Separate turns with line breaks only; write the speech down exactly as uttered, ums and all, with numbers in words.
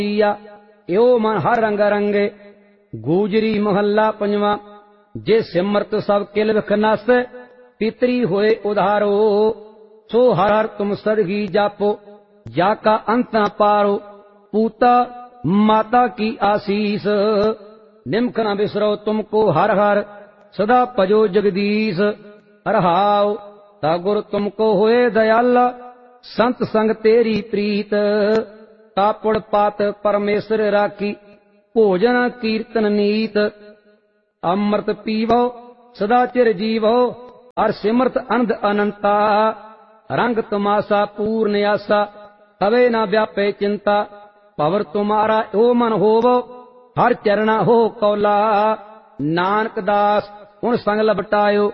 ਕੀਆ ਇਓ ਮਨ ਹਰ ਰੰਗ ਰੰਗੇ। ਗੂਜਰੀ ਮਹੱਲਾ ਪੰਜਵਾਂ। ਜੇ ਸਿਮਰਤ ਸਭ ਕਿਲ ਵਿਖ ਨਸ ਪਿਤਰੀ ਹੋਏ ਉਧਾਰੋ। ਸੋ ਹਰ ਹਰ ਤੁਮ ਸਦਗੀ ਜਾਪੋ ਜਾ ਕਾ ਅੰਤ न पारो। पूता माता की आशीष निमख न बिसरो तुमको हर हर सदा भजो जगदीश। रहाओ ता गुर तुमको होए दयाला संत संग तेरी प्रीत। तापुड़ पात परमेश्वर राखी भोजन कीर्तन नीत। अमृत पीवो सदा चिर जीवो हर सिमरत अनंद अनंता। रंग तमाशा पूर्ण आसा तवे न व्यापे चिंता। पवर तुम्हारा ओ मन होवो हर चरणा हो कौला। नानक दास हुण संग लपटायो